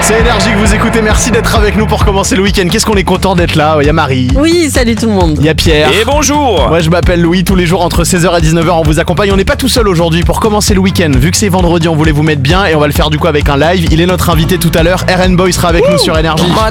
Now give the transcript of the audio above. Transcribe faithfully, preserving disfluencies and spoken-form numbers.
C'est Énergie que vous écoutez, merci d'être avec nous pour commencer le week-end. Qu'est-ce qu'on est content d'être là. Il y a Marie. Oui, salut tout le monde. Il y a Pierre. Et bonjour. Moi je m'appelle Louis, tous les jours entre seize heures et dix-neuf heures on vous accompagne. On n'est pas tout seul aujourd'hui pour commencer le week-end. Vu que c'est vendredi, on voulait vous mettre bien et on va le faire du coup avec un live. Il est notre invité tout à l'heure. R N Boy sera avec Ouh nous sur Énergie.